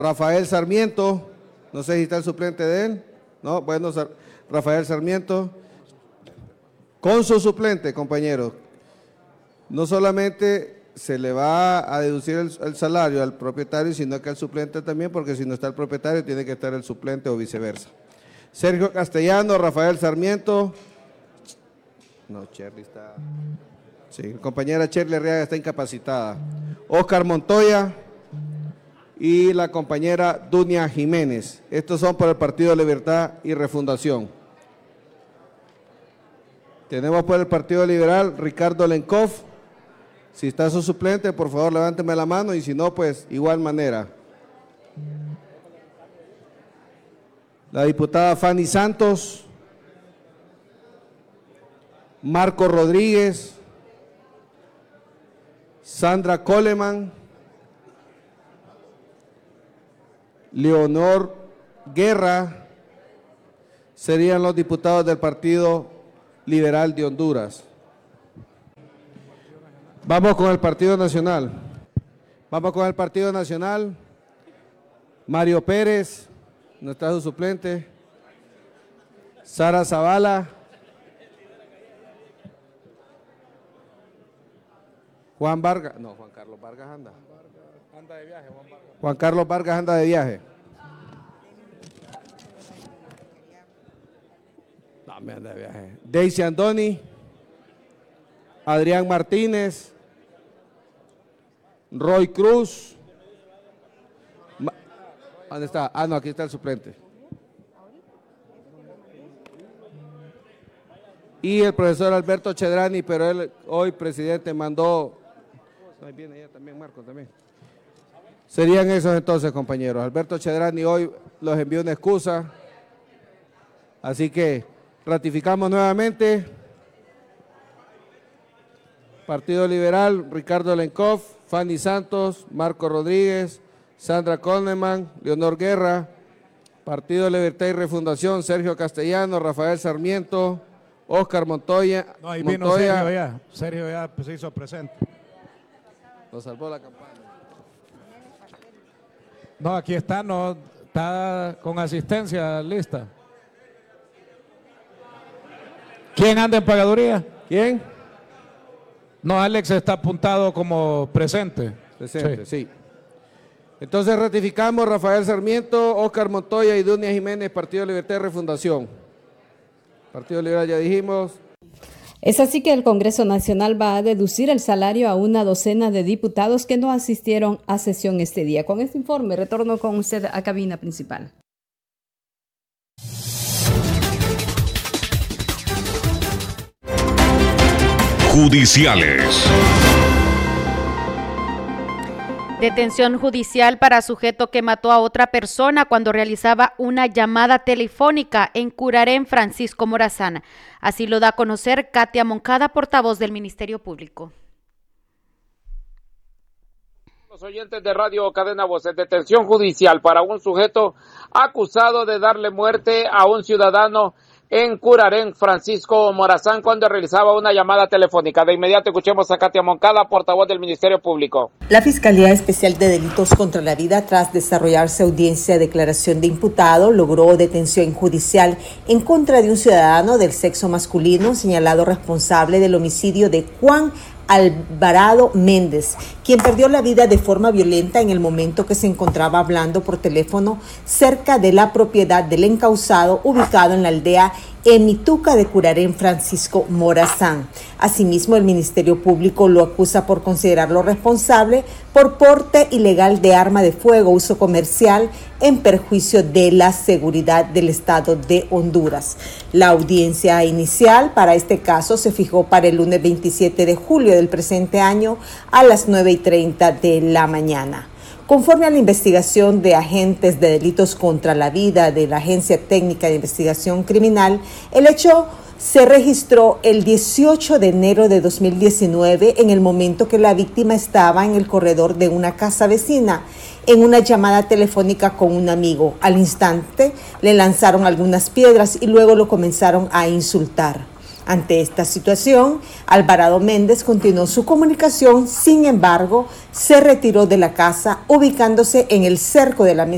Rafael Sarmiento, no sé si está el suplente de él. No, bueno, Rafael Sarmiento. Con su suplente, compañeros. No solamente se le va a deducir el salario al propietario, sino que al suplente también, porque si no está el propietario, tiene que estar el suplente o viceversa. Sergio Castellano, Rafael Sarmiento. No, Cherly está... Sí, compañera Cherly Arriaga está incapacitada. Oscar Montoya y la compañera Dunia Jiménez. Estos son por el Partido Libertad y Refundación. Tenemos por el Partido Liberal Ricardo Lenkov. Si está su suplente, por favor, levánteme la mano, y si no, pues igual manera. La diputada Fanny Santos, Marco Rodríguez, Sandra Coleman, Leonor Guerra, serían los diputados del Partido Liberal de Honduras. Vamos con el Partido Nacional. Vamos con el Partido Nacional. Mario Pérez, no está su suplente. Sara Zavala. Juan Vargas, no, Juan Carlos Vargas anda. Anda de viaje, Juan Vargas. Juan Carlos Vargas anda de viaje. No, me anda de viaje. Daisy Andoni, Adrián Martínez, Roy Cruz. ¿Dónde está? Ah, no, aquí está el suplente. Y el profesor Alberto Chedrani, pero él hoy, presidente, mandó... Ahí viene ella también, Marco, también. Serían esos entonces, compañeros. Alberto Chedrani hoy los envió una excusa. Así que ratificamos nuevamente. Partido Liberal, Ricardo Lenkov, Fanny Santos, Marco Rodríguez, Sandra Coleman, Leonor Guerra. Partido Libertad y Refundación, Sergio Castellano, Rafael Sarmiento, Oscar Montoya. No, ahí vino Montoya. Sergio ya se hizo presente. Nos salvó la campaña. No, aquí está, no, está con asistencia lista. ¿Quién anda en pagaduría? ¿Quién? No, Alex está apuntado como presente. Presente, sí. Entonces ratificamos Rafael Sarmiento, Oscar Montoya y Dunia Jiménez, Partido Libertad y Refundación. Partido Liberal ya dijimos. Es así que el Congreso Nacional va a deducir el salario a una docena de diputados que no asistieron a sesión este día. Con este informe retorno con usted a cabina principal. Judiciales. Detención judicial para sujeto que mató a otra persona cuando realizaba una llamada telefónica en Curarén, Francisco Morazán. Así lo da a conocer Katia Moncada, portavoz del Ministerio Público. Los oyentes de Radio Cadena Voces, detención judicial para un sujeto acusado de darle muerte a un ciudadano en Curarén, Francisco Morazán, cuando realizaba una llamada telefónica. De inmediato escuchemos a Katia Moncada, portavoz del Ministerio Público. La Fiscalía Especial de Delitos contra la Vida, tras desarrollarse audiencia de declaración de imputado, logró detención judicial en contra de un ciudadano del sexo masculino señalado responsable del homicidio de Juan Alvarado Méndez, quien perdió la vida de forma violenta en el momento que se encontraba hablando por teléfono cerca de la propiedad del encausado ubicado en la aldea Emituca de Curarén, Francisco Morazán. Asimismo, el Ministerio Público lo acusa por considerarlo responsable por porte ilegal de arma de fuego, uso comercial en perjuicio de la seguridad del Estado de Honduras. La audiencia inicial para este caso se fijó para el lunes 27 de julio del presente año a las 9:30 de la mañana. Conforme a la investigación de agentes de delitos contra la vida de la Agencia Técnica de Investigación Criminal, el hecho se registró el 18 de enero de 2019 en el momento que la víctima estaba en el corredor de una casa vecina en una llamada telefónica con un amigo. Al instante le lanzaron algunas piedras y luego lo comenzaron a insultar. Ante esta situación, Alvarado Méndez continuó su comunicación, sin embargo, se retiró de la casa ubicándose en el cerco de la